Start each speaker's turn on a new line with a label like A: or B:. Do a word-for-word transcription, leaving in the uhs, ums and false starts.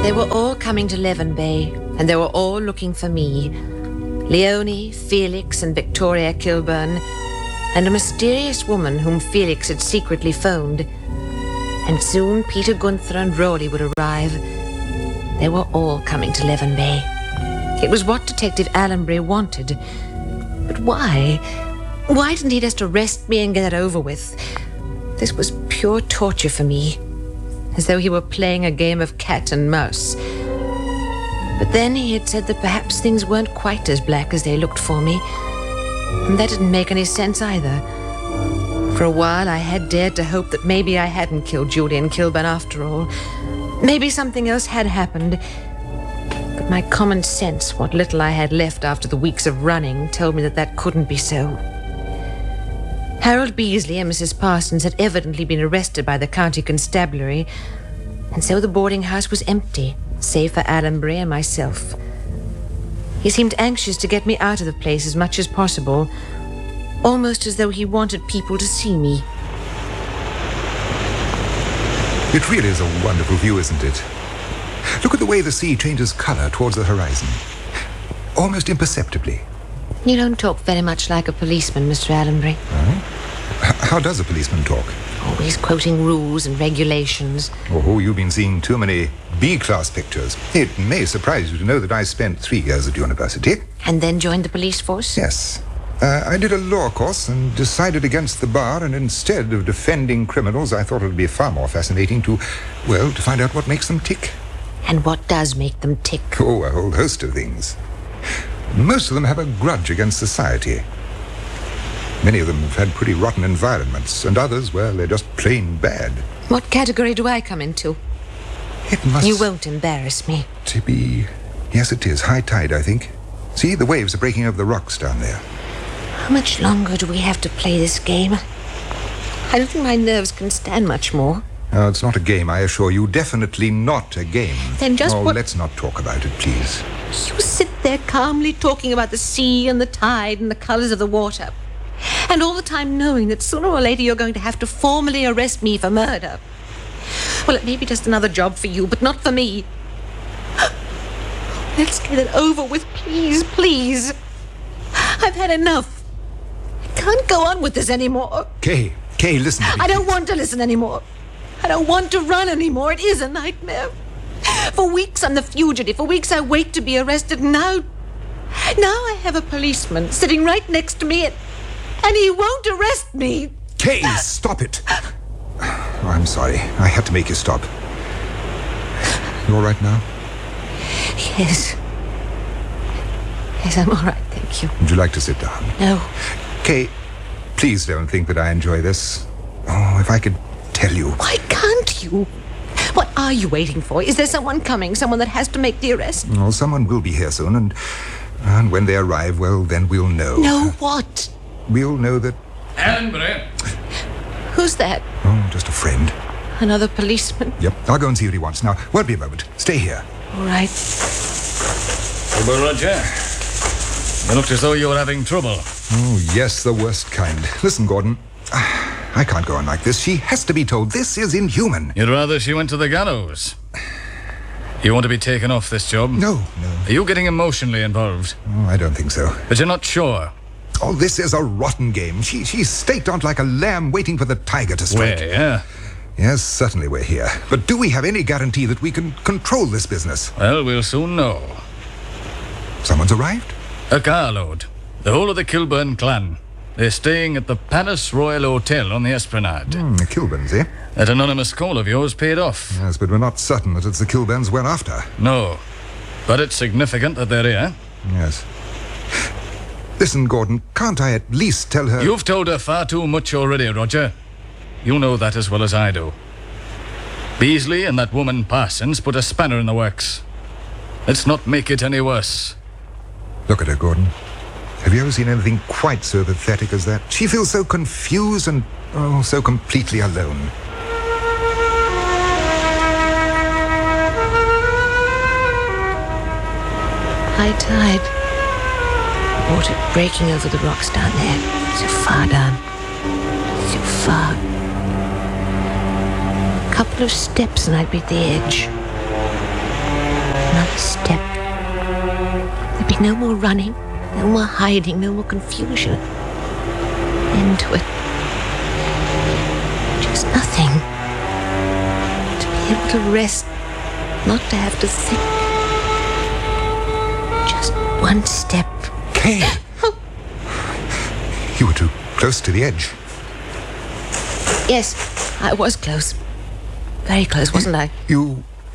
A: They were all coming to Leven Bay, and they were all looking for me. Leonie, Felix, and Victoria Kilburn, and a mysterious woman whom Felix had secretly phoned. And soon Peter Gunther and Rowley would arrive. They were all coming to Leven Bay. It was what Detective Allenbury wanted. But why? Why didn't he just arrest me and get it over with? This was pure torture for me, as though he were playing a game of cat and mouse. But then he had said that perhaps things weren't quite as black as they looked for me, and that didn't make any sense either. For a while I had dared to hope that maybe I hadn't killed Julian Kilburn after all. Maybe something else had happened. But my common sense, what little I had left after the weeks of running, told me that that couldn't be so. Harold Beasley and Missus Parsons had evidently been arrested by the county constabulary, and so the boarding house was empty, save for Allenbury and myself. He seemed anxious to get me out of the place as much as possible, almost as though he wanted people to see me.
B: It really is a wonderful view, isn't it? Look at the way the sea changes color towards the horizon, almost imperceptibly.
A: You don't talk very much like a policeman, Mister Allenbury.
B: Oh? H- how does a policeman talk?
A: Always quoting rules and regulations.
B: Oh, you've been seeing too many B-class pictures. It may surprise you to know that I spent three years at university.
A: And then joined the police force?
B: Yes. Uh, I did a law course and decided against the bar, and instead of defending criminals, I thought it would be far more fascinating to, well, to find out what makes them tick.
A: And what does make them tick?
B: Oh, a whole host of things. Most of them have a grudge against society. Many of them have had pretty rotten environments, and others, well, they're just plain bad.
A: What category do I come into?
B: It must...
A: You won't embarrass me.
B: To be... Yes, it is. High tide, I think. See, the waves are breaking over the rocks down there.
A: How much longer do we have to play this game? I don't think my nerves can stand much more.
B: Oh, it's not a game, I assure you. Definitely not a game.
A: Then just
B: oh,
A: what...
B: let's not talk about it, please.
A: You sit there calmly talking about the sea and the tide and the colors of the water, and all the time knowing that sooner or later you're going to have to formally arrest me for murder. Well, it may be just another job for you, but not for me. Let's get it over with, please, please. I've had enough. I can't go on with this anymore.
B: Kay, Kay, listen to me.
A: I don't want to listen anymore. I don't want to run anymore. It is a nightmare. For weeks I'm the fugitive. For weeks I wait to be arrested. Now, now I have a policeman sitting right next to me, and, and he won't arrest me.
B: Kay, stop it. Oh, I'm sorry. I had to make you stop. You all right now?
A: Yes. Yes, I'm all right, thank you.
B: Would you like to sit down?
A: No.
B: Kay, please don't think that I enjoy this. Oh, if I could tell you.
A: Why can't you? What are you waiting for? Is there someone coming? Someone that has to make the arrest?
B: Well, someone will be here soon, and, and when they arrive, well, then we'll know.
A: Know what?
B: We'll know that...
C: Allenbury.
A: Who's that?
B: Oh, just a friend.
A: Another policeman?
B: Yep, I'll go and see what he wants. Now, won't be a moment. Stay here.
A: All right.
C: Trouble, Roger? You looked as though you were having trouble.
B: Oh, yes, the worst kind. Listen, Gordon, I can't go on like this. She has to be told. This is inhuman.
C: You'd rather she went to the gallows? You want to be taken off this job?
B: No, no.
C: Are you getting emotionally involved?
B: Oh, I don't think so.
C: But you're not sure?
B: Oh, this is a rotten game. She, she's staked out like a lamb waiting for the tiger to strike.
C: Where, yeah?
B: Yes, certainly we're here. But do we have any guarantee that we can control this business?
C: Well, we'll soon know.
B: Someone's arrived?
C: A carload. The whole of the Kilburn clan. They're staying at the Palace Royal Hotel on the Esplanade.
B: Hmm, the Kilburns, eh?
C: That anonymous call of yours paid off.
B: Yes, but we're not certain that it's the Kilburns we're after.
C: No. But it's significant that they're here.
B: Yes. Listen, Gordon, can't I at least tell her...
C: You've told her far too much already, Roger. You know that as well as I do. Beasley and that woman Parsons put a spanner in the works. Let's not make it any worse.
B: Look at her, Gordon. Have you ever seen anything quite so pathetic as that? She feels so confused and, oh, so completely alone.
A: High tide. Water breaking over the rocks down there. So far down. So far. A couple of steps and I'd be at the edge. be no more running, no more hiding, no more confusion. Into it. Just nothing. To be able to rest, not to have to think. Just one step.
B: Kay! You were too close to the edge.
A: Yes, I was close. Very close, wasn't I?
B: You